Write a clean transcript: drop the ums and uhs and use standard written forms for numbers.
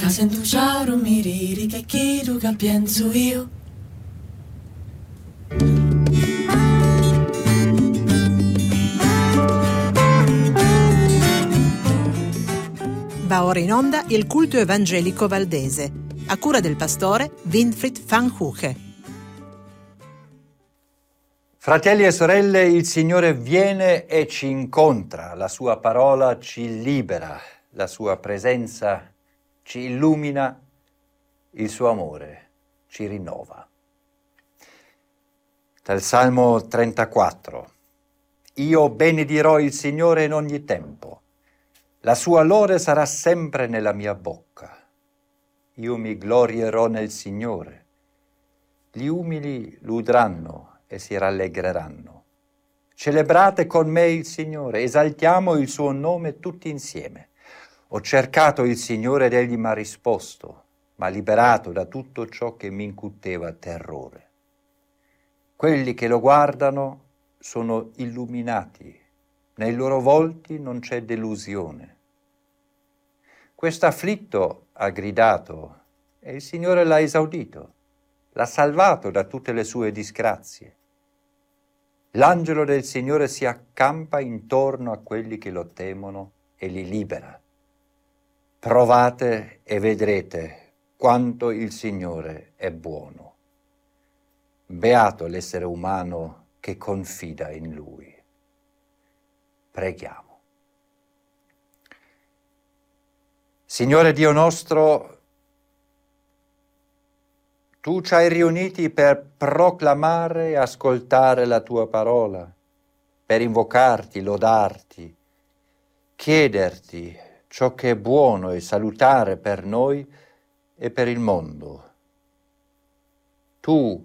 Che sento ciao miriri che chiedo che penso io. Va ora in onda il culto evangelico valdese, a cura del pastore Winfried van Huche. Fratelli e sorelle, il Signore viene e ci incontra, la sua parola ci libera, la sua presenza ci illumina, il suo amore ci rinnova. Dal Salmo 34: Io benedirò il Signore in ogni tempo, la sua lode sarà sempre nella mia bocca. Io mi glorierò nel Signore, gli umili lo udranno e si rallegreranno. Celebrate con me il Signore, esaltiamo il suo nome tutti insieme. Ho cercato il Signore ed egli mi ha risposto, m'ha liberato da tutto ciò che mi incuteva terrore. Quelli che lo guardano sono illuminati, nei loro volti non c'è delusione. Questo afflitto ha gridato e il Signore l'ha esaudito, l'ha salvato da tutte le sue disgrazie. L'angelo del Signore si accampa intorno a quelli che lo temono e li libera. Provate e vedrete quanto il Signore è buono. Beato l'essere umano che confida in Lui. Preghiamo. Signore Dio nostro, Tu ci hai riuniti per proclamare e ascoltare la Tua parola, per invocarti, lodarti, chiederti ciò che è buono e salutare per noi e per il mondo. Tu